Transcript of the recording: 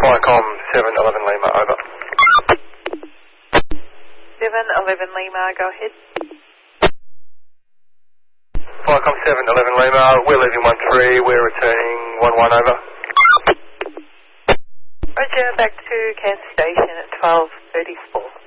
Viacom 711 Lima, over. 711 Lima, go ahead. Viacom 711 Lima, we're leaving 13, we're returning 11, over. Roger, back to Cairns Station at 12:34.